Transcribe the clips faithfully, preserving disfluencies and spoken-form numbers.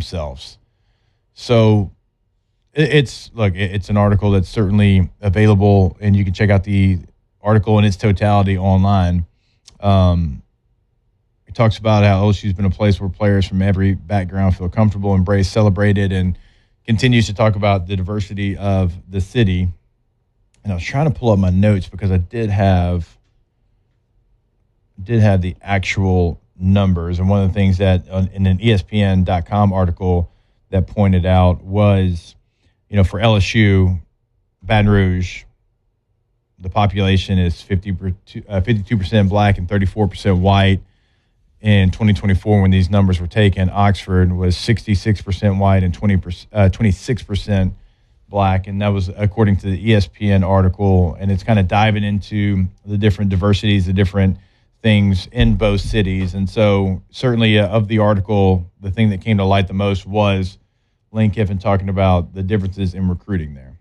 themselves. So it, it's look, it, it's an article that's certainly available, and you can check out the article in its totality online. Um, it talks about how L S U's been a place where players from every background feel comfortable, embraced, celebrated, and continues to talk about the diversity of the city. And I was trying to pull up my notes because I did have did have the actual numbers. And one of the things that uh, in an E S P N dot com article that pointed out was, you know, for L S U, Baton Rouge, the population is fifty, uh, fifty-two percent black and thirty-four percent white. In twenty twenty-four, when these numbers were taken, Oxford was sixty-six percent white and twenty percent, uh, twenty-six percent black. And that was according to the E S P N article. And it's kind of diving into the different diversities, the different things in both cities. And so certainly uh, of the article, the thing that came to light the most was Lane Kiffin talking about the differences in recruiting there.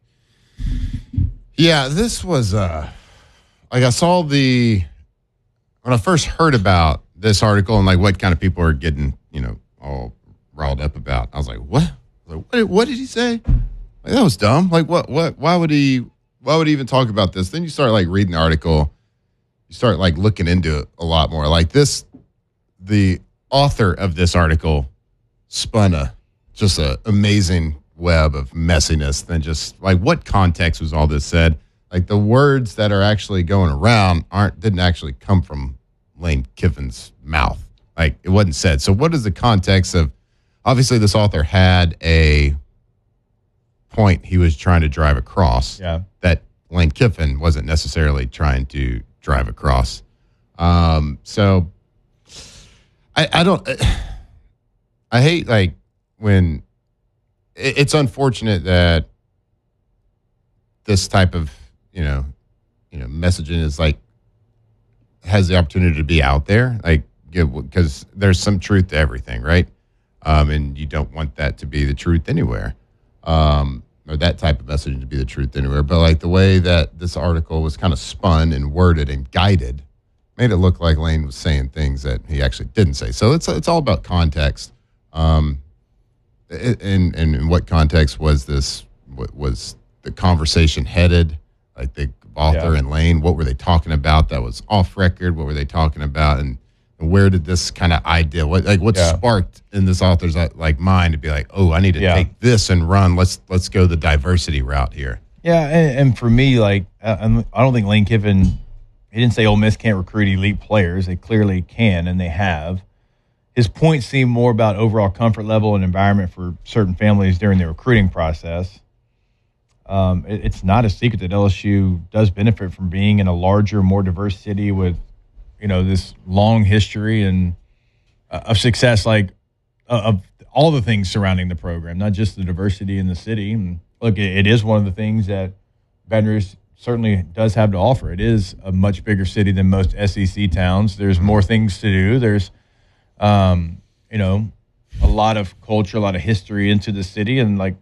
Yeah, this was, uh, like I saw the, when I first heard about this article and like what kind of people are getting, you know, all riled up about, I was like, what? Like, what, what did he say? Like, that was dumb. Like, what, what, why would he, why would he even talk about this? Then you start like reading the article, you start like looking into it a lot more. Like this, the author of this article spun a, just a amazing web of messiness than just like what context was all this said. Like the words that are actually going around aren't, didn't actually come from Lane Kiffin's mouth. Like it wasn't said. So what is the context of, obviously this author had a point he was trying to drive across yeah. that Lane Kiffin wasn't necessarily trying to drive across. Um, so I, I don't, I hate like when it, it's unfortunate that this type of, you know, you know, messaging is like, has the opportunity to be out there, like, because there's some truth to everything, right? Um, and you don't want that to be the truth anywhere, um, or that type of messaging to be the truth anywhere. But like the way that this article was kind of spun and worded and guided made it look like Lane was saying things that he actually didn't say. So it's it's all about context. Um, and and in what context was this? What was the conversation headed? Like the author yeah. and Lane, what were they talking about that was off record? What were they talking about? And, and where did this kind of idea, what like what yeah. sparked in this author's like mind to be like, oh, I need to yeah. take this and run. Let's let's go the diversity route here. Yeah, and, and for me, like I, I don't think Lane Kiffin, he didn't say Ole Miss can't recruit elite players. They clearly can, and they have. His point seemed more about overall comfort level and environment for certain families during the recruiting process. Um, it, it's not a secret that L S U does benefit from being in a larger, more diverse city with, you know, this long history and uh, of success, like uh, of all the things surrounding the program, not just the diversity in the city. And look, it, it is one of the things that Baton Rouge certainly does have to offer. It is a much bigger city than most S E C towns. There's more things to do. There's, um, you know, a lot of culture, a lot of history into the city, and like,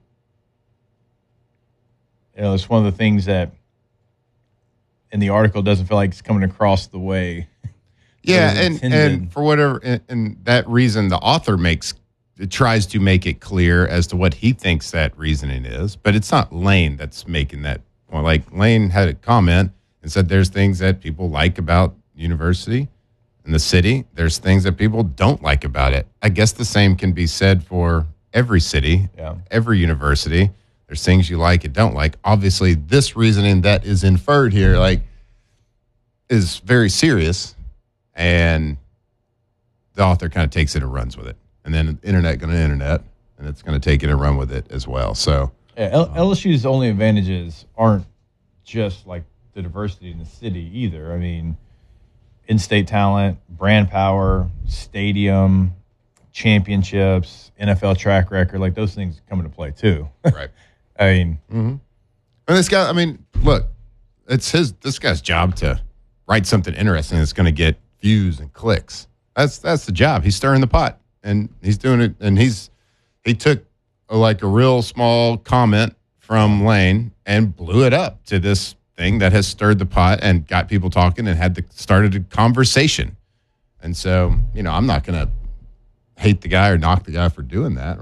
you know, it's one of the things that in the article doesn't feel like it's coming across the way. Yeah, and, and for whatever, and, and that reason, the author makes it tries to make it clear as to what he thinks that reasoning is, but it's not Lane that's making that point. Like Lane had a comment and said there's things that people like about university and the city. There's things that people don't like about it. I guess the same can be said for every city, yeah. every university. There's things you like and don't like. Obviously, this reasoning that is inferred here, like, is very serious, and the author kind of takes it and runs with it. And then the internet going to internet, and it's going to take it and run with it as well. So, yeah, L- um, L S U's only advantages aren't just like the diversity in the city either. I mean, in-state talent, brand power, stadium, championships, N F L track record, like those things come into play too. Right. I mean, mm-hmm. and this guy, I mean, look, it's his, this guy's job to write something interesting that's going to get views and clicks. That's, that's the job. He's stirring the pot, and he's doing it. And he's, he took a, like a real small comment from Lane and blew it up to this thing that has stirred the pot and got people talking and had the, started a conversation. And so, you know, I'm not going to hate the guy or knock the guy for doing that.